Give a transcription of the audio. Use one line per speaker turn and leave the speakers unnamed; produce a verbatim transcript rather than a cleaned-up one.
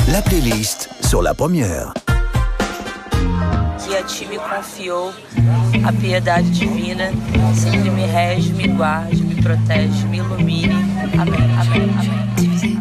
La playlist sur la première.
Que a ti me confiou a piedade divina, sempre me rege, me guarde, me protege, me ilumine. Amém, amém, amém.